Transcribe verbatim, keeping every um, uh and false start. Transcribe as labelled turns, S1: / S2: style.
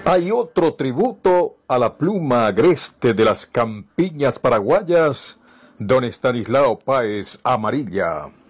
S1: Hay otro tributo a la pluma agreste de las campiñas paraguayas, don Estanislao Páez Amarilla.